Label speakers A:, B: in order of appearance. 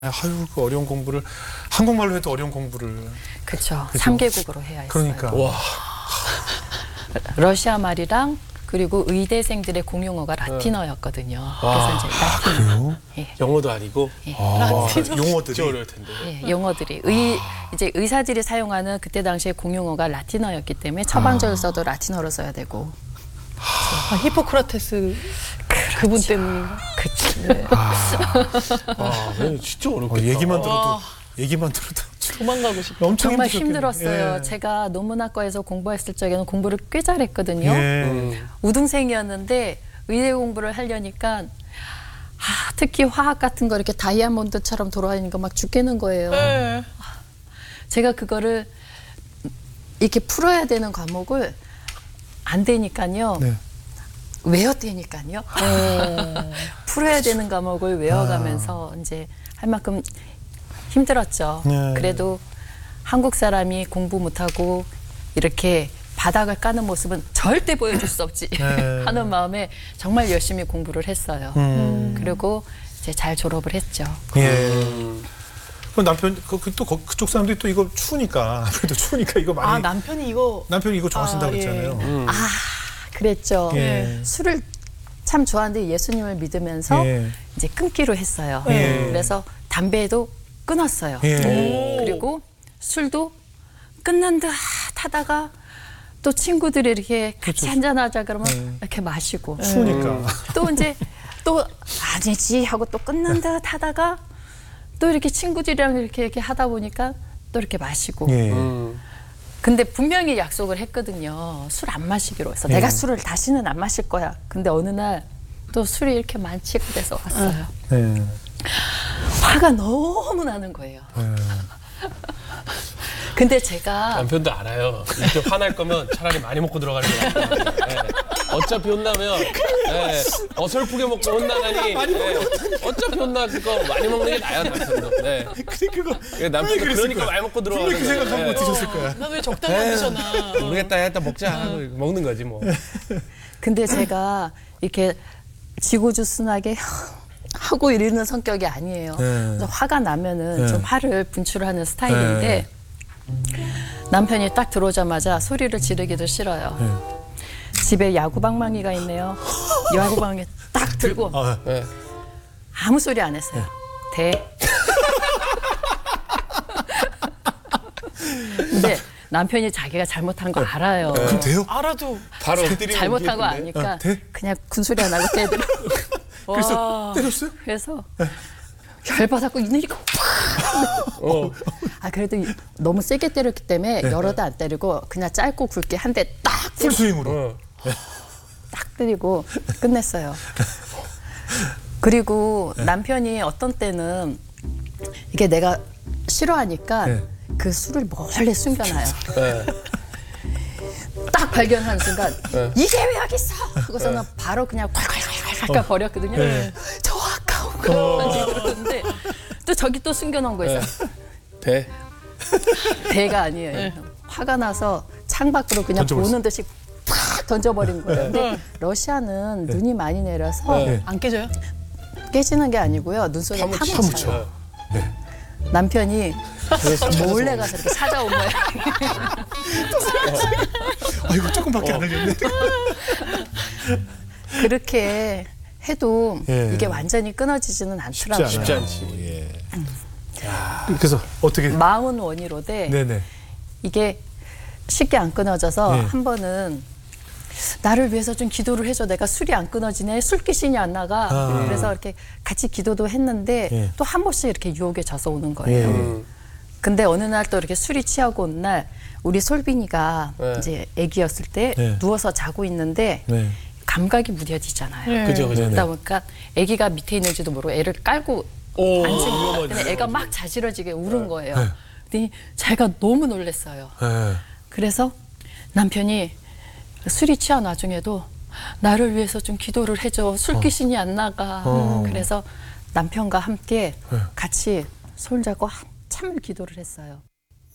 A: 아유, 그 어려운 공부를 한국말로 해도 어려운 공부를.
B: 그렇죠.
A: 그죠?
B: 3개국으로 해야 했어요.
A: 그러니까.
C: 와.
B: 러시아 말이랑 그리고 의대생들의 공용어가 라틴어였거든요. 그래서 이제 라틴어.
A: 그래요?
B: 예,
C: 영어도 아니고
B: 예.
A: 용어들이.
C: 진짜 어려울 텐데.
B: 예, 용어들이 이제 의사들이 사용하는 그때 당시에 공용어가 라틴어였기 때문에 처방전을 써도 라틴어로 써야 되고.
D: 아, 히포크라테스 그분 때문인가?
B: 그치.
C: 아, 진짜 어렵겠다.
A: 얘기만 들어도
D: 도망가고 싶어.
A: 엄청
B: 정말
A: 힘드셨겠네요.
B: 힘들었어요.
A: 예.
B: 제가 논문학과에서 공부했을 적에는 공부를 꽤 잘했거든요.
A: 예.
B: 우등생이었는데 의대 공부를 하려니까 특히 화학 같은 거 이렇게 다이아몬드처럼 돌아다니는 거 막 죽겠는 거예요.
D: 네.
B: 제가 그거를 이렇게 풀어야 되는 과목을 안 되니까요.
A: 네.
B: 외웠다니까요. 풀어야 되는 과목을 외워가면서 이제 할 만큼 힘들었죠.
A: 네.
B: 그래도 한국 사람이 공부 못하고 이렇게 바닥을 까는 모습은 절대 보여줄 수 없지
A: 네.
B: 하는 마음에 정말 열심히 공부를 했어요. 그리고 이제 잘 졸업을 했죠.
A: 예. 그 남편 또 그쪽 사람들이 또 이거 추우니까 아무래도 추우니까 이거 많이
D: 아, 남편이 이거
A: 남편이 이거 좋아하신다고
D: 아, 예.
A: 그랬잖아요.
B: 그랬죠.
A: 예.
B: 술을 참 좋아하는데 예수님을 믿으면서
A: 예.
B: 이제 끊기로 했어요.
A: 예.
B: 그래서 담배도 끊었어요.
A: 예.
B: 그리고 술도 끊는 듯 하다가 또 친구들이 이렇게 같이 한잔하자 그러면
A: 네.
B: 이렇게 마시고
A: 추우니까.
B: 또 이제 또 아니지 하고 또 끊는 듯 하다가 또 이렇게 친구들이랑 이렇게 하다 보니까 또 이렇게 마시고
A: 예.
B: 근데 분명히 약속을 했거든요. 술 안 마시기로 해서 내가 술을 다시는 안 마실 거야. 근데 어느 날 또 술이 이렇게 많지가 돼서 왔어요.
A: 네.
B: 화가 너무 나는 거예요. 근데 제가
C: 남편도 알아요. 이렇게 화날 거면 차라리 많이 먹고 들어가는 게 낫다. 예. 어차피 혼나면 어설프게 먹고 혼나라니 어차피 혼나 그거 많이 먹는 게 나아요, 남편도. 네.
A: 그거
C: 남편도 그러니까 많이 먹고 들어가는
A: 그
C: 거예요.
A: 생각하고 드셨을 거야.
D: 나 왜 적당히 안 드셔나?
C: 모르겠다, 일단 먹자. 하고 먹는 거지 뭐.
B: 근데 제가 이렇게 지고지순하게 하고 이러는 성격이 아니에요. 그래서 화가 나면은 좀 화를 분출하는 스타일인데 남편이 딱 들어오자마자 소리를 지르기도 싫어요. 집에 야구방망이가 있네요. 야구방망이 딱 들고
C: 네.
B: 아무 소리 안 했어요. 대. 근데 남편이 자기가 잘못한 거 알아요.
A: 그럼 돼요?
D: 알아도
C: 바로 엎드리는
B: 잘못한 거
C: 기분인데.
B: 아니까
A: 돼?
B: 그냥 군소리 안 하고 때리고.
A: 그래서 때렸어요?
B: 그래서 열받았고 이니까 그래도 너무 세게 때렸기 때문에 여러 대 안 때리고 그냥 짧고 굵게 한 대 딱
A: 풀스윙으로.
B: 딱 때리고 끝냈어요. 그리고 남편이 어떤 때는 이게 내가 싫어하니까
A: 네.
B: 그 술을 멀리 숨겨놔요.
C: 네.
B: 딱 발견하는 순간 이게 왜 여기 있어? 그거서는 바로 그냥 콸콸콸콸 버렸거든요. 저 아까운 거 그러는데 또 저기 또 숨겨놓은 거 있어요.
C: 배.
B: 대가 아니에요. 화가 나서 창밖으로 그냥
A: 던져버렸어.
B: 보는 듯이 팍 던져버린 거예요. 근데 러시아는 눈이 많이 내려서
D: 안 깨져요?
B: 깨지는 게 아니고요. 눈 속에 파묻혀요. 남편이 몰래 가서 이렇게 찾아온 거예요.
A: 이거 조금밖에 안 흘렸네.
B: 그렇게 해도
A: 예.
B: 이게 완전히 끊어지지는 않더라고요.
C: 쉽지 않지.
A: 예. 그래서 어떻게?
B: 마음은 원이로되
A: 네네.
B: 이게 쉽게 안 끊어져서
A: 네.
B: 한 번은 나를 위해서 좀 기도를 해줘. 내가 술이 안 끊어지네. 술귀신이 안 나가. 그래서 이렇게 같이 기도도 했는데
A: 예.
B: 또 한 번씩 이렇게 유혹에 져서 오는 거예요. 근데 어느 날 또 이렇게 술이 취하고 온 날 우리 솔빈이가 이제 아기였을 때
A: 네.
B: 누워서 자고 있는데
A: 네.
B: 감각이 무뎌지잖아요.
C: 그죠, 그죠.
B: 그러다 보니까 아기가 밑에 있는지도 모르고 애를 깔고 앉은 거예요. 근데 애가 막 자지러지게 울은 거예요. 근데 제가 너무 놀랐어요.
A: 네.
B: 그래서 남편이 술이 취한 와중에도 나를 위해서 좀 기도를 해줘. 술귀신이 안 나가. 그래서 남편과 함께 같이 손잡고 한참을 기도를 했어요.